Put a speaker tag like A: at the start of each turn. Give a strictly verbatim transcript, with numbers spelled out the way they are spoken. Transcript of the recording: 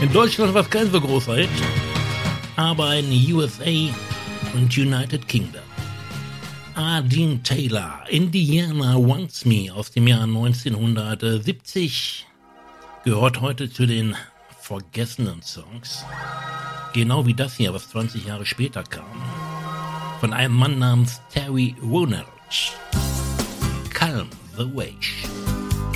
A: In Deutschland war es kein so großer Hit, aber in U S A und United Kingdom. A. Dean Taylor, Indiana Wants Me aus dem Jahr neunzehnhundertsiebzig, gehört heute zu den vergessenen Songs. Genau wie das hier, was zwanzig Jahre später kam. Von einem Mann namens Terry Ronalds. Calm the Wave.